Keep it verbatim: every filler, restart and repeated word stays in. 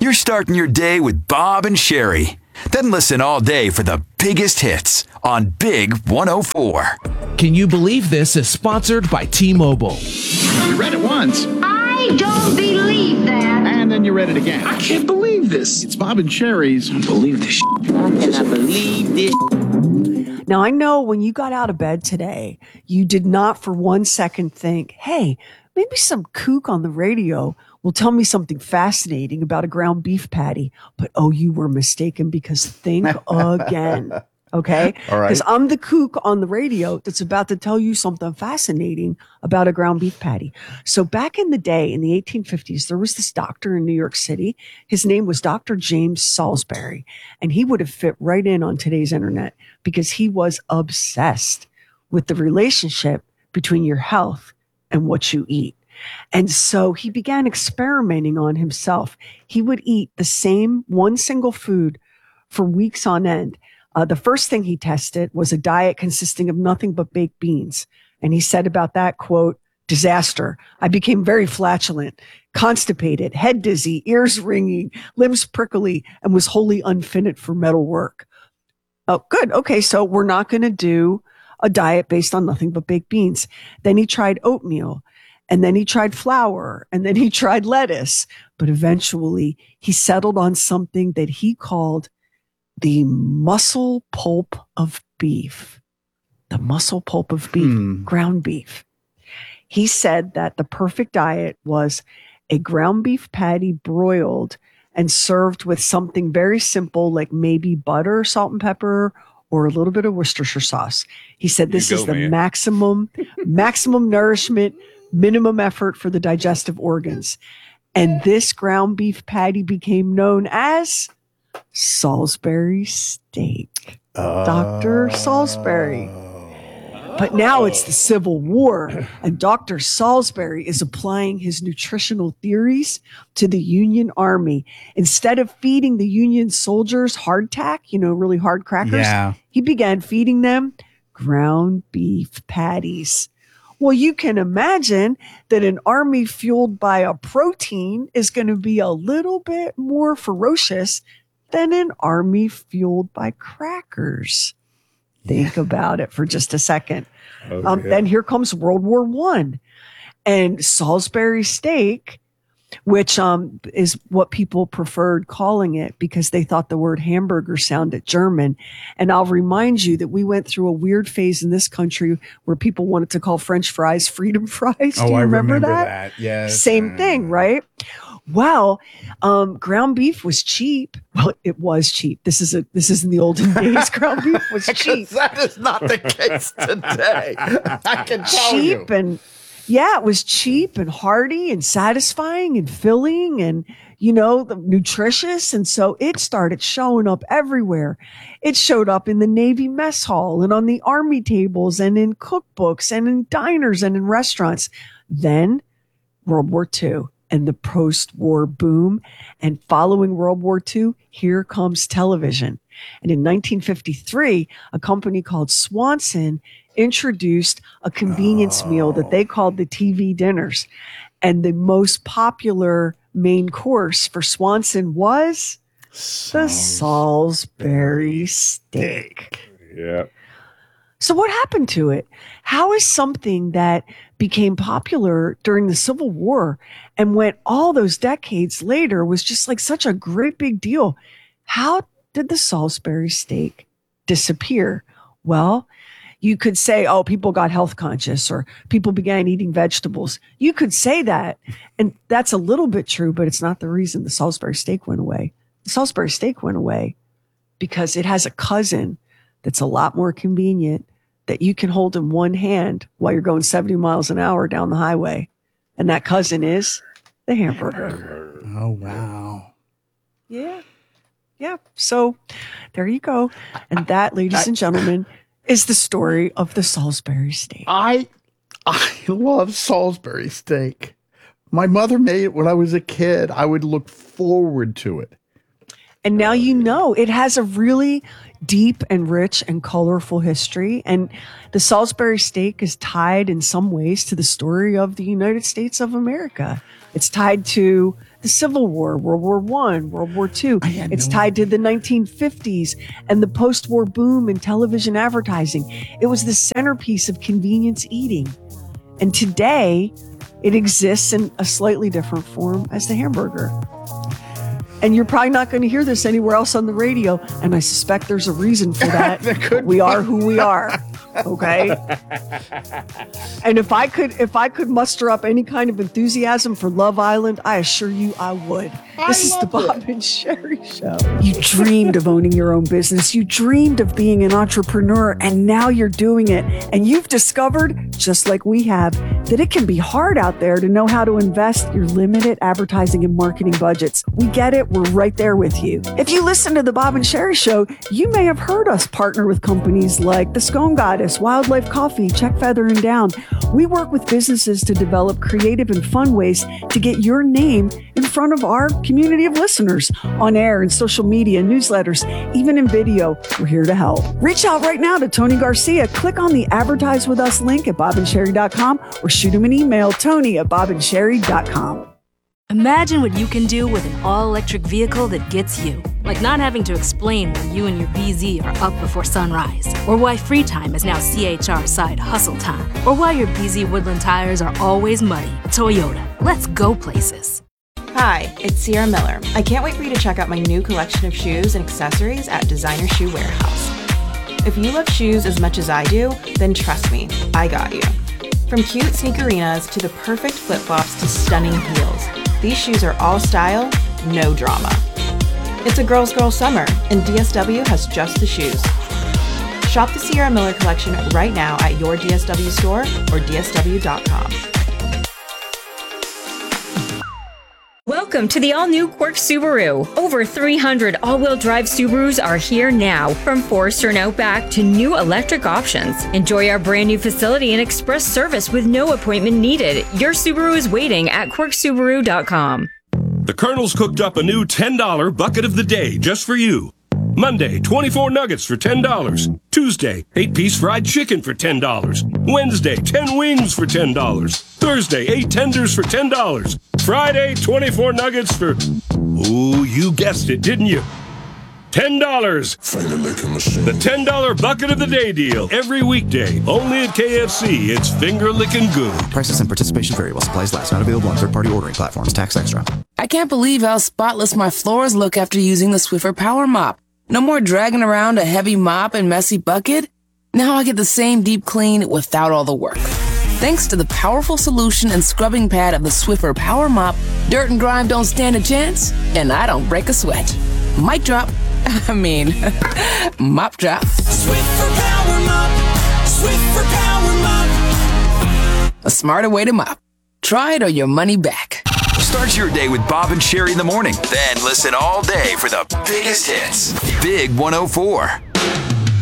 You're starting your day with Bob and Sherry. Then listen all day for the biggest hits on Big one oh four. Can You Believe This is sponsored by T-Mobile. You read it once. I don't believe that. And then you read it again. I can't believe this. It's Bob and Sherry's. I don't believe this shit. I cannot believe this. Now, I know when you got out of bed today, you did not for one second think, hey, maybe some kook on the radio will tell me something fascinating about a ground beef patty. But, oh, you were mistaken, because think again, okay? All right. Because I'm the kook on the radio that's about to tell you something fascinating about a ground beef patty. So back in the day, in the eighteen fifties, there was this doctor in New York City. His name was Doctor James Salisbury, and he would have fit right in on today's internet because he was obsessed with the relationship between your health and what you eat. And so he began experimenting on himself. He would eat the same one single food for weeks on end. Uh, the first thing he tested was a diet consisting of nothing but baked beans. And he said about that, quote, disaster. I became very flatulent, constipated, head dizzy, ears ringing, limbs prickly, and was wholly unfitted for metal work. Oh, good. Okay, so we're not going to do a diet based on nothing but baked beans. Then he tried oatmeal, and then he tried flour, and then he tried lettuce. But eventually he settled on something that he called the muscle pulp of beef. The muscle pulp of beef, hmm. ground beef. He said that the perfect diet was a ground beef patty broiled and served with something very simple, like maybe butter, salt and pepper, or a little bit of Worcestershire sauce. He said this go, is the man. maximum, maximum nourishment, minimum effort for the digestive organs. And this ground beef patty became known as Salisbury steak. Uh, Doctor Salisbury. But now it's the Civil War, and Doctor Salisbury is applying his nutritional theories to the Union Army. Instead of feeding the Union soldiers hardtack, you know, really hard crackers, yeah. he began feeding them ground beef patties. Well, you can imagine that an army fueled by a protein is going to be a little bit more ferocious than an army fueled by crackers. Think about it for just a second. Oh, um, yeah. Then here comes World War One, and Salisbury steak, which um, is what people preferred calling it because they thought the word hamburger sounded German. And I'll remind you that we went through a weird phase in this country where people wanted to call French fries freedom fries. Do oh, you I remember, remember that? that. Yes. Same thing, right? Well, um, ground beef was cheap. Well, it was cheap. This is a this is in the olden days. Ground beef was cheap. That is not the case today. I can tell cheap you. and yeah, it was cheap and hearty and satisfying and filling and, you know, the nutritious. And so it started showing up everywhere. It showed up in the Navy mess hall and on the Army tables and in cookbooks and in diners and in restaurants. Then World War Two. And the post-war boom. And following World War Two, here comes television. And in nineteen fifty-three, a company called Swanson introduced a convenience oh. meal that they called the T V dinners. And the most popular main course for Swanson was the Salisbury steak. Yeah. So what happened to it? How is something that became popular during the Civil War and went all those decades later was just like such a great big deal? How did the Salisbury steak disappear? Well, you could say, oh, people got health conscious or people began eating vegetables. You could say that. And that's a little bit true, but it's not the reason the Salisbury steak went away. The Salisbury steak went away because it has a cousin that's a lot more convenient that you can hold in one hand while you're going seventy miles an hour down the highway. And that cousin is the hamburger. Oh, wow. Yeah. Yeah. So there you go. And that, ladies and gentlemen, is the story of the Salisbury steak. I I love Salisbury steak. My mother made it when I was a kid. I would look forward to it. And now you know it has a really deep and rich and colorful history. And the Salisbury steak is tied in some ways to the story of the United States of America. It's tied to the Civil War, World War One, World War Two. It's tied to the nineteen fifties and the post-war boom in television advertising. It was the centerpiece of convenience eating. And today, it exists in a slightly different form as the hamburger. And you're probably not going to hear this anywhere else on the radio. And I suspect there's a reason for that. We are who we are. Okay. And if I could, if I could muster up any kind of enthusiasm for Love Island, I assure you I would. This is the Bob and Sherry Show. You dreamed of owning your own business. You dreamed of being an entrepreneur, and now you're doing it. And you've discovered, just like we have, that it can be hard out there to know how to invest your limited advertising and marketing budgets. We get it. We're right there with you. If you listen to the Bob and Sherry Show, you may have heard us partner with companies like the Scone Goddess, Wildlife Coffee, Check Feather and Down. We work with businesses to develop creative and fun ways to get your name in front of our community of listeners on air and social media, newsletters, even in video. We're here to help. Reach out right now to Tony Garcia. Click on the Advertise With Us link at bob and sherry dot com or shoot him an email, Tony at bob and sherry dot com. Imagine what you can do with an all-electric vehicle that gets you. Like not having to explain why you and your B Z are up before sunrise, or why free time is now C H R side hustle time, or why your B Z Woodland tires are always muddy. Toyota, let's go places. Hi, it's Sierra Miller. I can't wait for you to check out my new collection of shoes and accessories at Designer Shoe Warehouse. If you love shoes as much as I do, then trust me, I got you. From cute sneakerinas to the perfect flip-flops to stunning heels, these shoes are all style, no drama. It's a girl's girl summer, and D S W has just the shoes. Shop the Sierra Miller collection right now at your D S W store or D S W dot com. Welcome to the all-new Quirk Subaru. Over three hundred all-wheel drive Subarus are here now, from Forester and Outback to new electric options. Enjoy our brand new facility and express service with no appointment needed. Your Subaru is waiting at quirk subaru dot com. The Colonel's cooked up a new ten dollar bucket of the day just for you. Monday, twenty-four nuggets for ten dollars. Tuesday, eight piece fried chicken for ten dollars. Wednesday, ten wings for ten dollars. Thursday, eight tenders for ten dollars. Friday, twenty-four nuggets for... Ooh, you guessed it, didn't you? ten dollars. The ten dollar bucket of the day deal. Every weekday, only at K F C. It's finger-licking good. Prices and participation vary while supplies last. Not available on third-party ordering platforms. Tax extra. I can't believe how spotless my floors look after using the Swiffer Power Mop. No more dragging around a heavy mop and messy bucket. Now I get the same deep clean without all the work. Thanks to the powerful solution and scrubbing pad of the Swiffer Power Mop, dirt and grime don't stand a chance, and I don't break a sweat. Mic drop. I mean, mop drop. Swiffer Power Mop. Swiffer Power Mop. A smarter way to mop. Try it or your money back. Start your day with Bob and Sherry in the morning. Then listen all day for the biggest hits. Big one oh four.